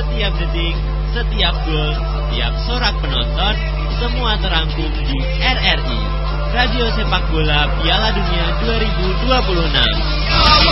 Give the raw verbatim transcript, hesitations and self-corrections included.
setiap detik, setiap gol, setiap sorak penonton, semua terangkum di R R I, Radio Sepak Bola Piala Dunia dua ribu dua puluh enam.